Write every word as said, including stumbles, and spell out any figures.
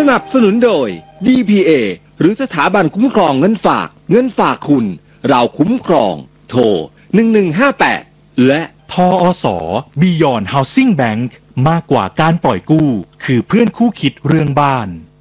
นับสนุนโดย ดี พี เอ หรือสถาบันคุ้มครองเงินฝากเงินฝากคุณเราคุ้มครองโทรหนึ่งหนึ่งห้าแปดและทอส Beyond Housing Bank มากกว่าการปล่อยกู้คือเพื่อนคู่คิดเรื่องบ้าน